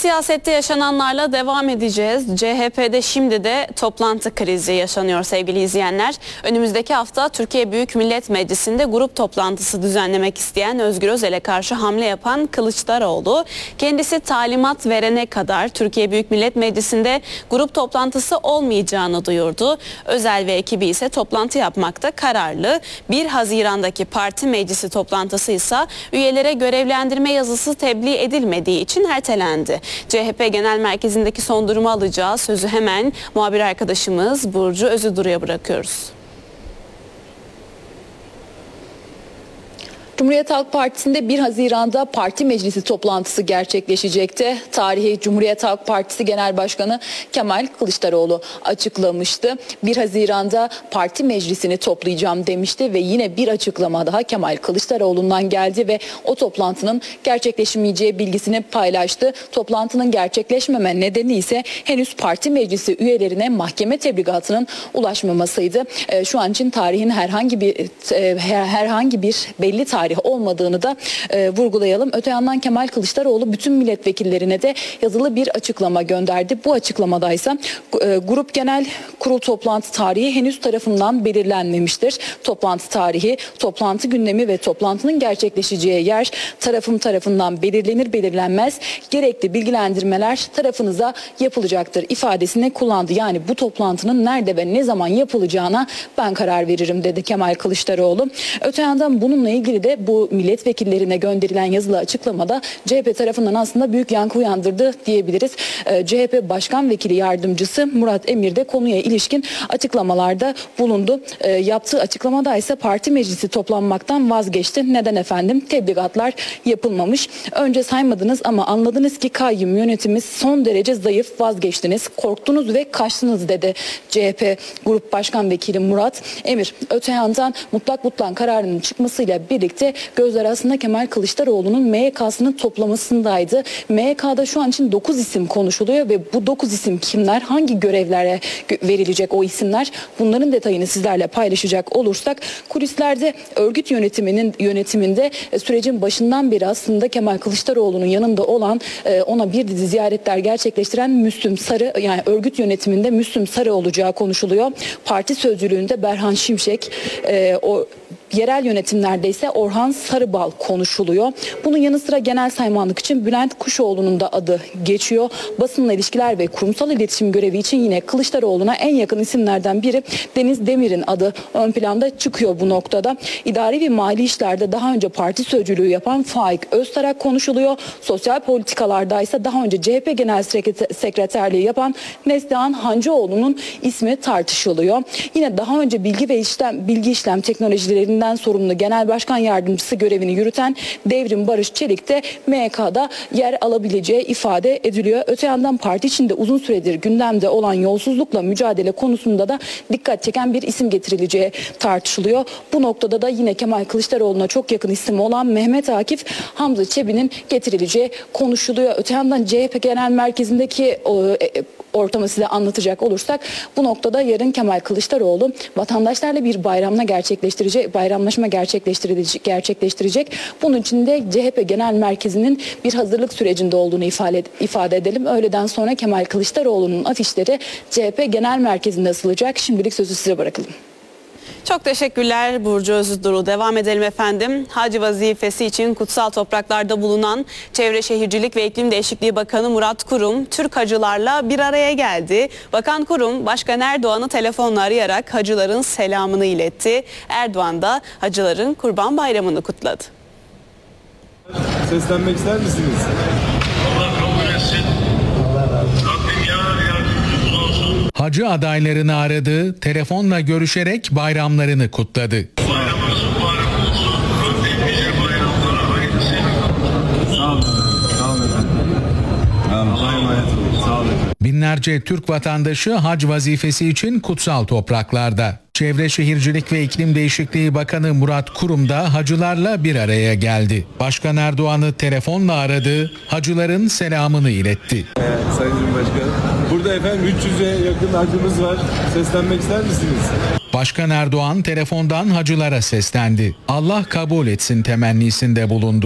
Siyasette yaşananlarla devam edeceğiz. CHP'de şimdi de toplantı krizi yaşanıyor sevgili izleyenler. Önümüzdeki hafta Türkiye Büyük Millet Meclisi'nde grup toplantısı düzenlemek isteyen Özgür Özel'e karşı hamle yapan Kılıçdaroğlu, kendisi talimat verene kadar Türkiye Büyük Millet Meclisi'nde grup toplantısı olmayacağını duyurdu. Özel ve ekibi ise toplantı yapmakta kararlı. 1 Haziran'daki parti meclisi toplantısı ise üyelere görevlendirme yazısı tebliğ edilmediği için ertelendi. CHP Genel Merkezi'ndeki son durumu alacağız. Sözü hemen muhabir arkadaşımız Burcu Özüduru'ya bırakıyoruz. Cumhuriyet Halk Partisi'nde 1 Haziran'da parti meclisi toplantısı gerçekleşecekti. Tarihi Cumhuriyet Halk Partisi Genel Başkanı Kemal Kılıçdaroğlu açıklamıştı. 1 Haziran'da parti meclisini toplayacağım demişti ve yine bir açıklama daha Kemal Kılıçdaroğlu'ndan geldi ve o toplantının gerçekleşmeyeceği bilgisini paylaştı. Toplantının gerçekleşmeme nedeni ise henüz parti meclisi üyelerine mahkeme tebligatının ulaşmamasıydı. Şu an için tarihin herhangi bir belli tarih olmadığını da vurgulayalım. Öte yandan Kemal Kılıçdaroğlu bütün milletvekillerine de yazılı bir açıklama gönderdi. Bu açıklamadaysa grup genel kurul toplantı tarihi henüz tarafından belirlenmemiştir. Toplantı tarihi, toplantı gündemi ve toplantının gerçekleşeceği yer tarafından belirlenir belirlenmez gerekli bilgilendirmeler tarafınıza yapılacaktır ifadesini kullandı. Yani bu toplantının nerede ve ne zaman yapılacağına ben karar veririm dedi Kemal Kılıçdaroğlu. Öte yandan bununla ilgili de bu milletvekillerine gönderilen yazılı açıklamada CHP tarafından aslında büyük yankı uyandırdı diyebiliriz. CHP Başkan Vekili Yardımcısı Murat Emir de konuya ilişkin açıklamalarda bulundu. Yaptığı açıklamada ise parti meclisi toplanmaktan vazgeçti. Neden efendim? Tebligatlar yapılmamış. Önce saymadınız ama anladınız ki kayyum yönetimimiz son derece zayıf, vazgeçtiniz, korktunuz ve kaçtınız dedi CHP Grup Başkan Vekili Murat Emir. Öte yandan mutlak kararının çıkmasıyla birlikte gözler aslında Kemal Kılıçdaroğlu'nun MYK'sını toplamasındaydı. MYK'da şu an için 9 isim konuşuluyor ve bu 9 isim kimler? Hangi görevlere verilecek o isimler? Bunların detayını sizlerle paylaşacak olursak kulislerde örgüt yönetiminde sürecin başından beri aslında Kemal Kılıçdaroğlu'nun yanında olan ona bir dizi ziyaretler gerçekleştiren Müslüm Sarı, yani örgüt yönetiminde Müslüm Sarı olacağı konuşuluyor. Parti sözcülüğünde Berhan Şimşek, o yerel yönetimlerde ise Orhan Sarıbal konuşuluyor. Bunun yanı sıra genel saymanlık için Bülent Kuşoğlu'nun da adı geçiyor. Basınla ilişkiler ve kurumsal iletişim görevi için yine Kılıçdaroğlu'na en yakın isimlerden biri Deniz Demir'in adı ön planda çıkıyor bu noktada. İdari ve mali işlerde daha önce parti sözcülüğü yapan Faik Öztarak konuşuluyor. Sosyal politikalarda ise daha önce CHP Genel Sekreterliği yapan Neslihan Hancıoğlu'nun ismi tartışılıyor. Yine daha önce bilgi işlem teknolojilerinden sorumlu Genel Başkan Yardımcısı görevini yürüten Devrim Barış Çelik de MYK'da yer alabileceği ifade ediliyor. Öte yandan parti içinde uzun süredir gündemde olan yolsuzlukla mücadele konusunda da dikkat çeken bir isim getirileceği tartışılıyor. Bu noktada da yine Kemal Kılıçdaroğlu'na çok yakın isim olan Mehmet Akif Hamza Çebi'nin getirileceği konuşuluyor. Öte yandan CHP Genel Merkezi'ndeki ortamı size anlatacak olursak bu noktada yarın Kemal Kılıçdaroğlu vatandaşlarla bir bayramlaşma gerçekleştirecek. Bunun için de CHP Genel Merkezi'nin bir hazırlık sürecinde olduğunu ifade edelim. Öğleden sonra Kemal Kılıçdaroğlu'nun afişleri CHP Genel Merkezi'nde asılacak. Şimdilik sözü size bırakalım. Çok teşekkürler Burcu Özüduru. Devam edelim efendim. Hac vazifesi için kutsal topraklarda bulunan Çevre Şehircilik ve İklim Değişikliği Bakanı Murat Kurum, Türk hacılarla bir araya geldi. Bakan Kurum, Başkan Erdoğan'ı telefonla arayarak hacıların selamını iletti. Erdoğan da hacıların Kurban Bayramı'nı kutladı. Seslenmek ister misiniz? Allah kabul etsin. Rabbim yardımcımız olsun. Hacı adaylarını aradı, telefonla görüşerek bayramlarını kutladı. Bayramımız mübarek olsun. Rabbim bize bayramlara hayırlısıyla. Sağ olun. Sağ olun efendim. Allah'a emanet olun. Sağ olun. Binlerce Türk vatandaşı hac vazifesi için kutsal topraklarda. Çevre Şehircilik ve İklim Değişikliği Bakanı Murat Kurum da hacılarla bir araya geldi. Başkan Erdoğan'ı telefonla aradı, hacıların selamını iletti. Sayın Cumhurbaşkanım. Burada efendim 300'e yakın hacımız var. Seslenmek ister misiniz? Başkan Erdoğan telefondan hacılara seslendi. Allah kabul etsin temennisinde bulundu.